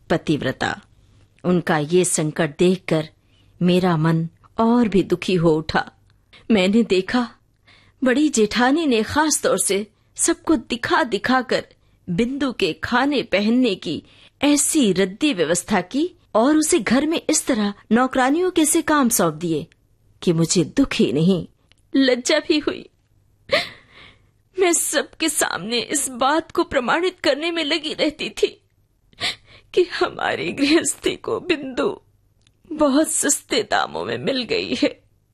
पतिव्रता। उनका ये संकट देखकर मेरा मन और भी दुखी हो उठा। मैंने देखा बड़ी जेठानी ने खास तौर से सबको दिखा दिखा कर बिंदु के खाने पहनने की ऐसी रद्दी व्यवस्था की और उसे घर में इस तरह नौकरानियों के से काम सौंप दिए कि मुझे दुख ही नहीं, लज्जा भी हुई। मैं सबके सामने इस बात को प्रमाणित करने में लगी रहती थी कि हमारी गृहस्थी को बिंदु बहुत सस्ते दामों में मिल गई है।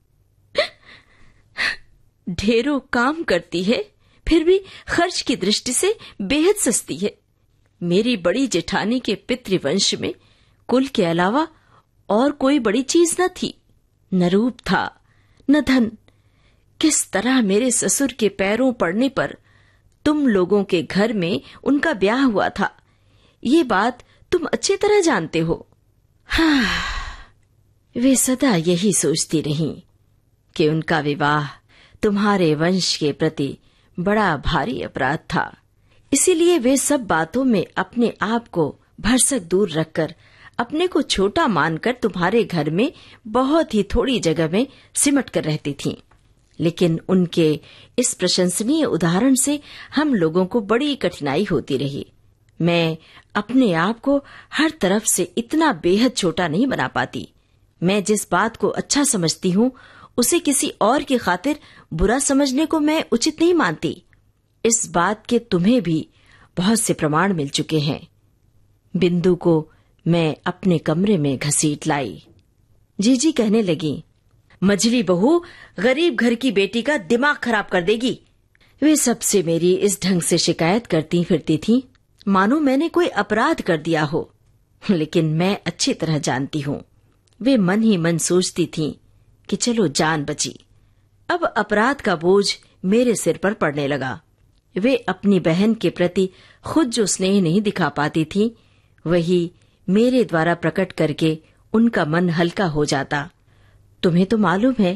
ढेरों काम करती है, फिर भी खर्च की दृष्टि से बेहद सस्ती है। मेरी बड़ी जेठानी के पितृवंश में कुल के अलावा और कोई बड़ी चीज न थी, न रूप था न धन। किस तरह मेरे ससुर के पैरों पड़ने पर तुम लोगों के घर में उनका ब्याह हुआ था, ये बात तुम अच्छी तरह जानते हो। हाँ, वे सदा यही सोचती रहीं कि उनका विवाह तुम्हारे वंश के प्रति बड़ा भारी अपराध था। इसीलिए वे सब बातों में अपने आप को भरसक दूर रखकर अपने को छोटा मानकर तुम्हारे घर में बहुत ही थोड़ी जगह में सिमट कर रहती थीं। लेकिन उनके इस प्रशंसनीय उदाहरण से हम लोगों को बड़ी कठिनाई होती रही। मैं अपने आप को हर तरफ से इतना बेहद छोटा नहीं बना पाती। मैं जिस बात को अच्छा समझती हूँ उसे किसी और की खातिर बुरा समझने को मैं उचित नहीं मानती। इस बात के तुम्हें भी बहुत से प्रमाण मिल चुके हैं। बिंदु को मैं अपने कमरे में घसीट लाई। जीजी कहने लगी, मझली बहू गरीब घर की बेटी का दिमाग खराब कर देगी। वे सबसे मेरी इस ढंग से शिकायत करती फिरती थीं, मानो मैंने कोई अपराध कर दिया हो। लेकिन मैं अच्छी तरह जानती हूँ वे मन ही मन सोचती थीं कि चलो जान बची। अब अपराध का बोझ मेरे सिर पर पड़ने लगा। वे अपनी बहन के प्रति खुद जो स्नेह नहीं दिखा पाती थीं, वही मेरे द्वारा प्रकट करके उनका मन हल्का हो जाता। तुम्हें तो मालूम है,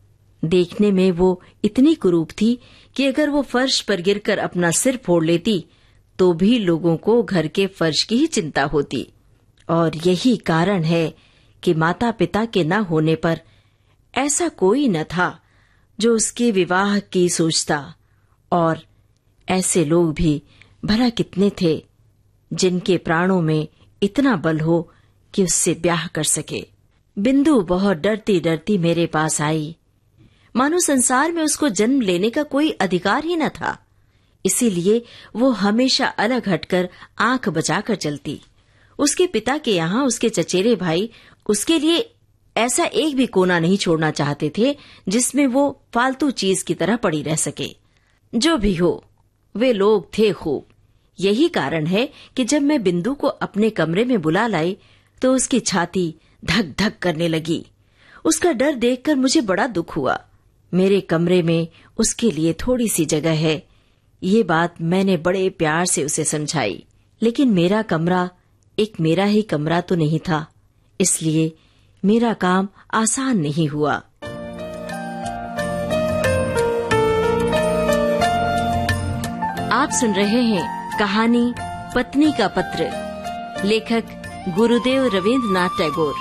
देखने में वो इतनी कुरूप थी कि अगर वो फर्श पर गिरकर अपना सिर फोड़ लेती तो भी लोगों को घर के फर्श की ही चिंता होती। और यही कारण है कि माता पिता के न होने पर ऐसा कोई न था जो उसके विवाह की सोचता। और ऐसे लोग भी भला कितने थे जिनके प्राणों में इतना बल हो कि उससे ब्याह कर सके। बिंदु बहुत डरती डरती मेरे पास आई, मानो संसार में उसको जन्म लेने का कोई अधिकार ही न था। इसीलिए वो हमेशा अलग हटकर आंख बचाकर चलती। उसके पिता के यहाँ उसके चचेरे भाई उसके लिए ऐसा एक भी कोना नहीं छोड़ना चाहते थे जिसमें वो फालतू चीज की तरह पड़ी रह सके। जो भी हो, वे लोग थे खूब। यही कारण है कि जब मैं बिंदु को अपने कमरे में बुला लाई तो उसकी छाती धक धक करने लगी। उसका डर देखकर मुझे बड़ा दुख हुआ। मेरे कमरे में उसके लिए थोड़ी सी जगह है, ये बात मैंने बड़े प्यार से उसे समझाई। लेकिन मेरा कमरा एक मेरा ही कमरा तो नहीं था, इसलिए मेरा काम आसान नहीं हुआ। आप सुन रहे हैं कहानी पत्नी का पत्र, लेखक गुरुदेव रवींद्रनाथ टैगोर।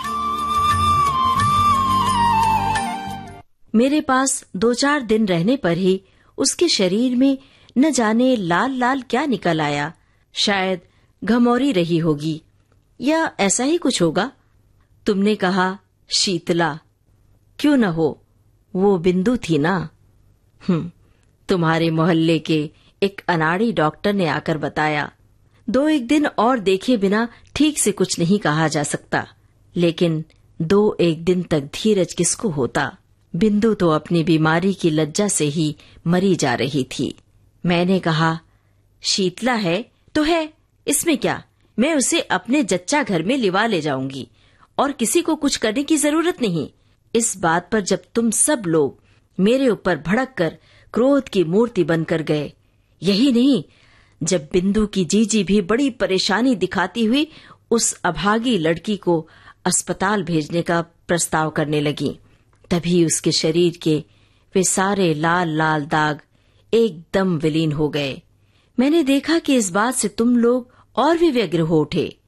मेरे पास 2-4 दिन रहने पर ही उसके शरीर में न जाने लाल लाल क्या निकल आया। शायद घमौरी रही होगी या ऐसा ही कुछ होगा। तुमने कहा शीतला, क्यों न हो, वो बिंदु थी ना। तुम्हारे मोहल्ले के एक अनाड़ी डॉक्टर ने आकर बताया। 2-1 दिन और देखे बिना ठीक से कुछ नहीं कहा जा सकता, लेकिन 2-1 दिन तक धीरज किसको होता। बिंदु तो अपनी बीमारी की लज्जा से ही मरी जा रही थी। मैंने कहा, शीतला है तो है, इसमें क्या, मैं उसे अपने जच्चा घर में लिवा ले जाऊंगी और किसी को कुछ करने की जरूरत नहीं। इस बात पर जब तुम सब लोग मेरे ऊपर भड़क कर क्रोध की मूर्ति बनकर गए, यही नहीं, जब बिंदु की जीजी भी बड़ी परेशानी दिखाती हुई उस अभागी लड़की को अस्पताल भेजने का प्रस्ताव करने लगी, तभी उसके शरीर के वे सारे लाल लाल दाग एकदम विलीन हो गए। मैंने देखा कि इस बात से तुम लोग और भी व्यग्र हो उठे।